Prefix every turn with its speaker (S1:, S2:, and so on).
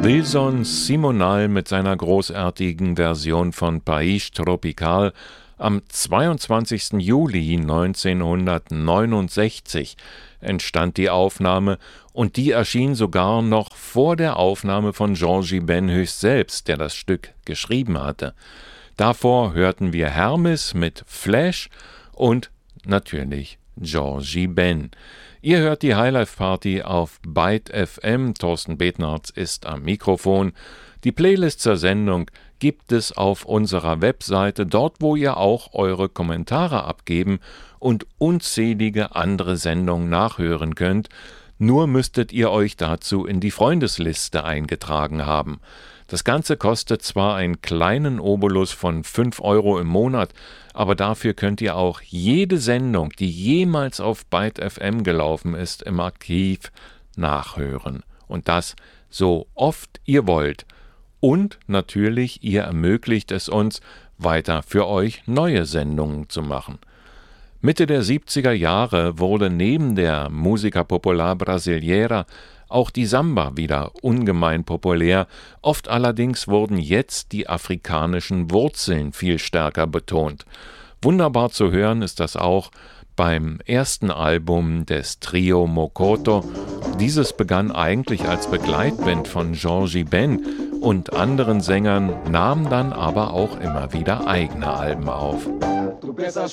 S1: Wilson Simonal mit seiner großartigen Version von País Tropical am 22. Juli 1969 entstand die Aufnahme und die erschien sogar noch vor der Aufnahme von Georgie Ben selbst, der das Stück geschrieben hatte. Davor hörten wir Hermes mit Flash und natürlich Georgie Ben. Ihr hört die Highlife Party auf Byte FM. Thorsten Betnarz ist am Mikrofon. Die Playlist zur Sendung gibt es auf unserer Webseite, dort wo ihr auch eure Kommentare abgeben und unzählige andere Sendungen nachhören könnt. Nur müsstet ihr euch dazu in die Freundesliste eingetragen haben. Das Ganze kostet zwar einen kleinen Obolus von 5 € im Monat, aber dafür könnt ihr auch jede Sendung, die jemals auf Byte FM gelaufen ist, im Archiv nachhören. Und das so oft ihr wollt. Und natürlich, ihr ermöglicht es uns, weiter für euch neue Sendungen zu machen. Mitte der 70er Jahre wurde neben der Música Popular Brasileira auch die Samba wieder ungemein populär, oft allerdings wurden jetzt die afrikanischen Wurzeln viel stärker betont. Wunderbar zu hören ist das auch beim ersten Album des Trio Mokoto. Dieses begann eigentlich als Begleitband von Georgie Ben und anderen Sängern, nahm dann aber auch immer wieder eigene Alben auf.